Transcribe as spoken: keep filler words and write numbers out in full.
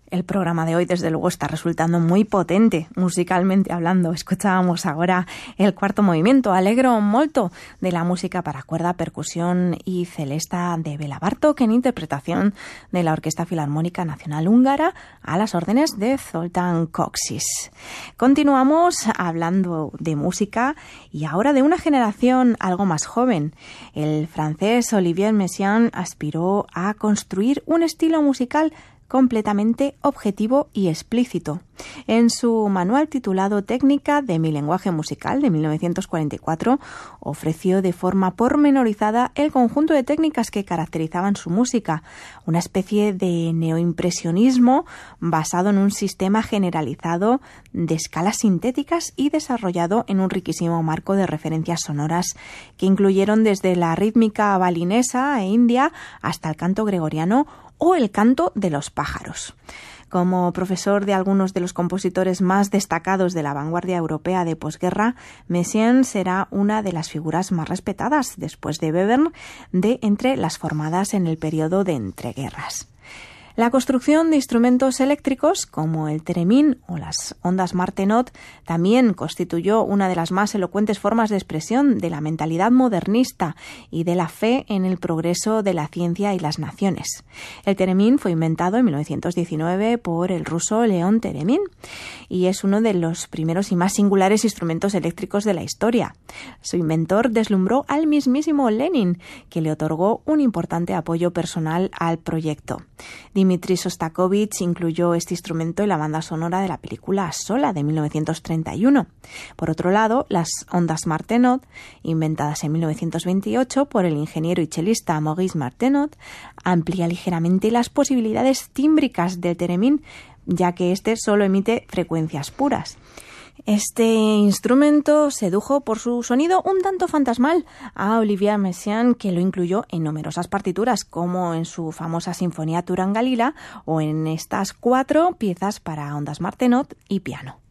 El programa de hoy, desde luego, está resultando muy potente, musicalmente hablando. Escuchábamos ahora el cuarto movimiento, Allegro molto, de la música para cuerda, percusión y celesta de Béla Bartók, en interpretación de la Orquesta Filarmónica Nacional Húngara, a las órdenes de Zoltán Kocsis. Continuamos hablando de música y ahora de una generación algo más joven. El francés Olivier Messiaen aspiró a construir un estilo musical completamente objetivo y explícito. En su manual titulado Técnica de mi lenguaje musical de mil novecientos cuarenta y cuatro, ofreció de forma pormenorizada el conjunto de técnicas que caracterizaban su música, una especie de neoimpresionismo basado en un sistema generalizado de escalas sintéticas y desarrollado en un riquísimo marco de referencias sonoras que incluyeron desde la rítmica balinesa e india hasta el canto gregoriano o el canto de los pájaros. Como profesor de algunos de los compositores más destacados de la vanguardia europea de posguerra, Messiaen será una de las figuras más respetadas, después de Webern, de entre las formadas en el periodo de entreguerras. La construcción de instrumentos eléctricos como el theremin o las ondas Martenot también constituyó una de las más elocuentes formas de expresión de la mentalidad modernista y de la fe en el progreso de la ciencia y las naciones. El theremin fue inventado en mil novecientos diecinueve por el ruso León Theremin y es uno de los primeros y más singulares instrumentos eléctricos de la historia. Su inventor deslumbró al mismísimo Lenin, que le otorgó un importante apoyo personal al proyecto. Dmitri Shostakovich incluyó este instrumento en la banda sonora de la película Sola de mil novecientos treinta y uno. Por otro lado, las ondas Martenot, inventadas en mil novecientos veintiocho por el ingeniero y chelista Maurice Martenot, amplía ligeramente las posibilidades tímbricas del theremin, ya que este solo emite frecuencias puras. Este instrumento sedujo por su sonido un tanto fantasmal a Olivier Messiaen, que lo incluyó en numerosas partituras, como en su famosa Sinfonía Turangalila o en estas cuatro piezas para ondas Martenot y piano.